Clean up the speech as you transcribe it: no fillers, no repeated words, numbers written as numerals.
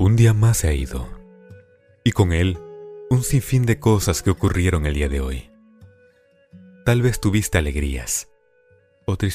Un día más se ha ido, y con él un sinfín de cosas que ocurrieron el día de hoy. Tal vez tuviste alegrías o